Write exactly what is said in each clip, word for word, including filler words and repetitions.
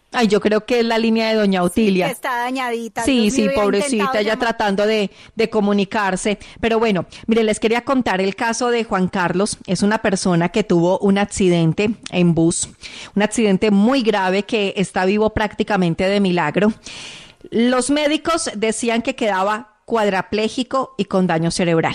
Ay, yo creo que es la línea de doña Otilia. Sí, está dañadita. Sí, Dios sí, mío, pobrecita, ya tratando de, de comunicarse. Pero bueno, mire, les quería contar el caso de Juan Carlos. Es una persona que tuvo un accidente en bus, un accidente muy grave que está vivo prácticamente de milagro. Los médicos decían que quedaba cuadrapléjico y con daño cerebral.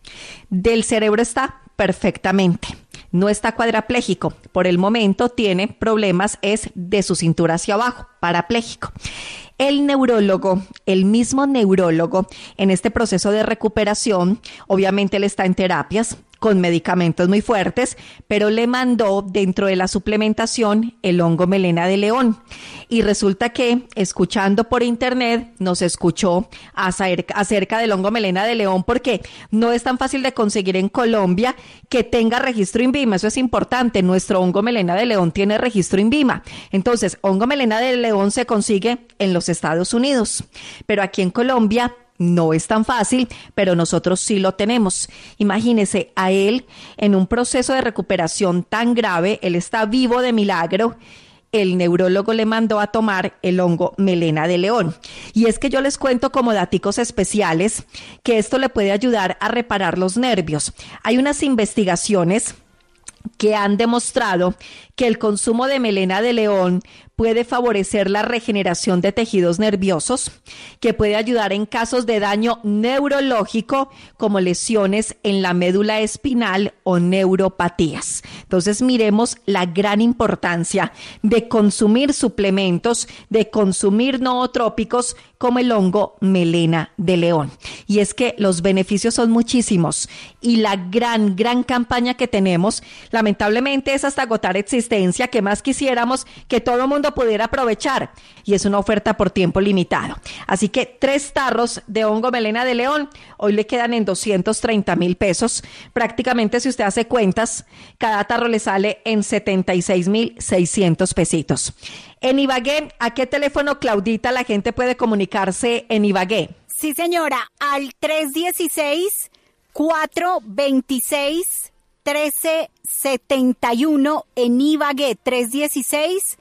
Del cerebro está perfectamente. No está cuadrapléjico. Por el momento tiene problemas, es de su cintura hacia abajo, parapléjico. El neurólogo, el mismo neurólogo, en este proceso de recuperación, obviamente él está en terapias con medicamentos muy fuertes, pero le mandó dentro de la suplementación el hongo melena de león. Y resulta que, escuchando por internet, nos escuchó acerca, acerca del hongo melena de león, porque no es tan fácil de conseguir en Colombia que tenga registro INVIMA. Eso es importante. Nuestro hongo melena de león tiene registro INVIMA. Entonces, hongo melena de león se consigue en los Estados Unidos, pero aquí en Colombia no es tan fácil, pero nosotros sí lo tenemos. Imagínese a él en un proceso de recuperación tan grave, él está vivo de milagro. El neurólogo le mandó a tomar el hongo melena de león. Y es que yo les cuento como daticos especiales que esto le puede ayudar a reparar los nervios. Hay unas investigaciones que han demostrado que el consumo de melena de león puede favorecer la regeneración de tejidos nerviosos, que puede ayudar en casos de daño neurológico como lesiones en la médula espinal o neuropatías. Entonces miremos la gran importancia de consumir suplementos, de consumir nootrópicos como el hongo melena de león. Y es que los beneficios son muchísimos y la gran, gran campaña que tenemos, lamentablemente es hasta agotar existencia, que más quisiéramos que todo el mundo pudiera aprovechar, y es una oferta por tiempo limitado. Así que tres tarros de hongo melena de león hoy le quedan en doscientos treinta mil pesos. Prácticamente, si usted hace cuentas, cada tarro le sale en setenta y seis mil seiscientos pesitos. En Ibagué, ¿a qué teléfono, Claudita, la gente puede comunicarse en Ibagué? Sí, señora, al tres dieciséis, cuatro veintiséis, trece setenta y uno en Ibagué, tres dieciséis,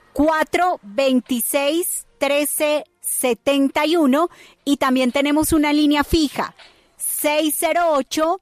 cuatro veintiséis, trece setenta y uno, y también tenemos una línea fija, seis cero ocho,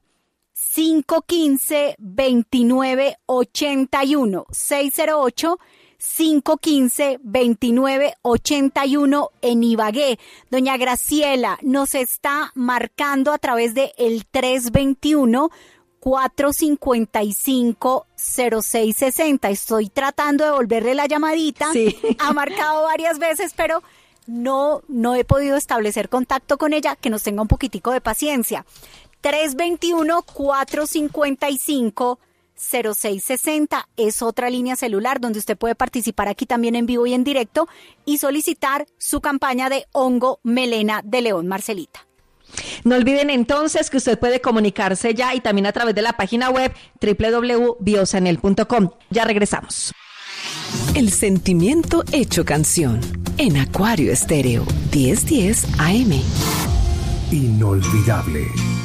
cinco uno cinco, dos nueve ocho uno, seis cero ocho, cinco uno cinco, dos nueve ocho uno en Ibagué. Doña Graciela nos está marcando a través de el tres veintiuno, cuatro cincuenta y cinco, cero seis sesenta. Estoy tratando de volverle la llamadita. Sí. Ha marcado varias veces, pero no, no he podido establecer contacto con ella. Que nos tenga un poquitico de paciencia. tres veintiuno, cuatro cincuenta y cinco, cero seis sesenta es otra línea celular donde usted puede participar aquí también en vivo y en directo y solicitar su campaña de hongo melena de león, Marcelita. No olviden entonces que usted puede comunicarse ya y también a través de la página web doble u doble u doble u punto biosanel punto com. Ya regresamos. El sentimiento hecho canción en Acuario Estéreo diez diez A M. Inolvidable.